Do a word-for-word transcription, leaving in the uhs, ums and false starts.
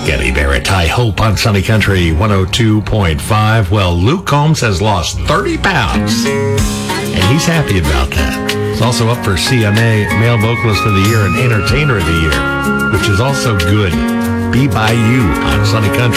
Getty Barrett, I Hope on Sunny Country one oh two point five. Well, Luke Combs has lost thirty pounds, and he's happy about that. He's also up for C M A Male Vocalist of the Year and Entertainer of the Year, which is also good. Be By You on Sunny Country.